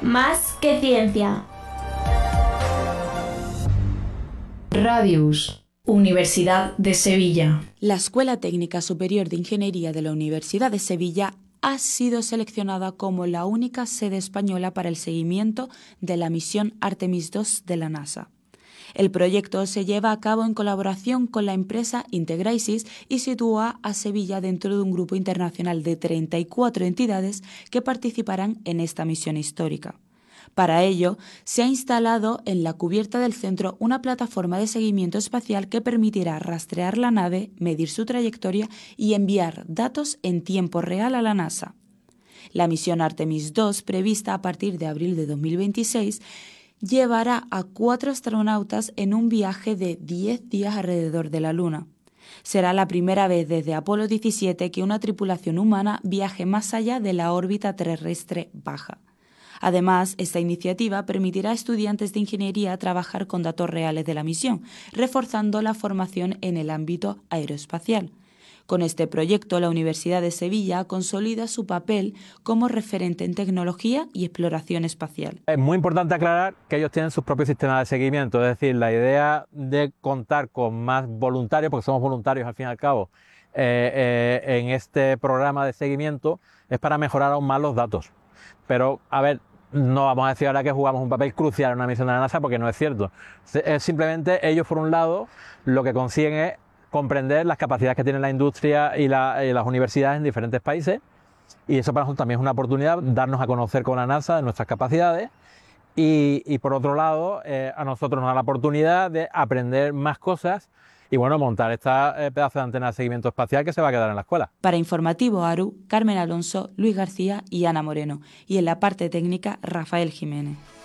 Más que ciencia. Radius, Universidad de Sevilla. La Escuela Técnica Superior de Ingeniería de la Universidad de Sevilla ha sido seleccionada como la única sede española para el seguimiento de la misión Artemis II de la NASA. El proyecto se lleva a cabo en colaboración con la empresa Integrasis y sitúa a Sevilla dentro de un grupo internacional de 34 entidades que participarán en esta misión histórica. Para ello, se ha instalado en la cubierta del centro una plataforma de seguimiento espacial que permitirá rastrear la nave, medir su trayectoria y enviar datos en tiempo real a la NASA. La misión Artemis II, prevista a partir de abril de 2026, llevará a 4 astronautas en un viaje de 10 días alrededor de la Luna. Será la primera vez desde Apolo 17 que una tripulación humana viaje más allá de la órbita terrestre baja. Además, esta iniciativa permitirá a estudiantes de ingeniería trabajar con datos reales de la misión, reforzando la formación en el ámbito aeroespacial. Con este proyecto, la Universidad de Sevilla consolida su papel como referente en tecnología y exploración espacial. Es muy importante aclarar que ellos tienen sus propios sistemas de seguimiento, es decir, la idea de contar con más voluntarios, porque somos voluntarios al fin y al cabo, en este programa de seguimiento es para mejorar aún más los datos. Pero, a ver, no vamos a decir ahora que jugamos un papel crucial en una misión de la NASA porque no es cierto. Es simplemente ellos, por un lado, lo que consiguen es comprender las capacidades que tiene la industria y las universidades en diferentes países, y eso para nosotros también es una oportunidad, darnos a conocer con la NASA de nuestras capacidades, y por otro lado, a nosotros nos da la oportunidad de aprender más cosas y bueno, montar esta pedazo de antena de seguimiento espacial que se va a quedar en la escuela. Para Informativo ARU, Carmen Alonso, Luis García y Ana Moreno, y en la parte técnica, Rafael Jiménez.